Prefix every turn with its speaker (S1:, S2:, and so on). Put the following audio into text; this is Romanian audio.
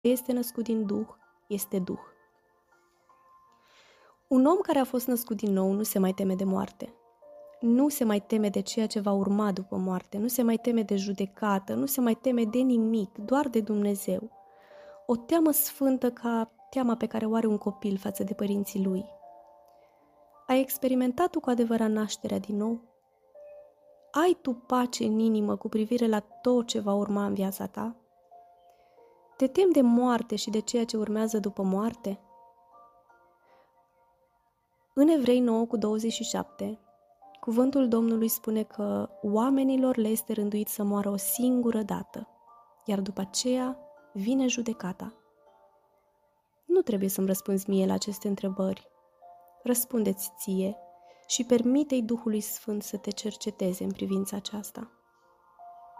S1: este născut din Duh, este Duh. Un om care a fost născut din nou nu se mai teme de moarte. Nu se mai teme de ceea ce va urma după moarte, nu se mai teme de judecată, nu se mai teme de nimic, doar de Dumnezeu. O teamă sfântă ca teama pe care o are un copil față de părinții lui. Ai experimentat tu cu adevărat nașterea din nou? Ai tu pace în inimă cu privire la tot ce va urma în viața ta? Te temi de moarte și de ceea ce urmează după moarte? În Evrei 9:27, cuvântul Domnului spune că oamenilor le este rânduit să moară o singură dată, iar după aceea vine judecata. Nu trebuie să-mi răspunzi mie la aceste întrebări. Răspundeți ție și permite-i Duhului Sfânt să te cerceteze în privința aceasta.